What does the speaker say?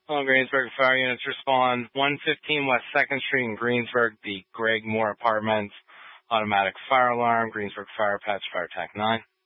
Hello, Greensburg Fire Units respond. 115 West 2nd Street in Greensburg, the Greg Moore Apartments. Automatic fire alarm, Greensburg Fire Patch, Fire Tech 9.